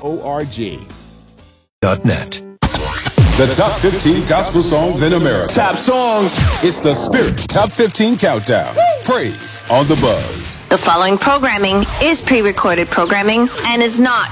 Net. The top 15 gospel songs in America. Top songs. It's the Spirit Top 15 Countdown. Praise on the Buzz. The following programming is pre-recorded programming and is not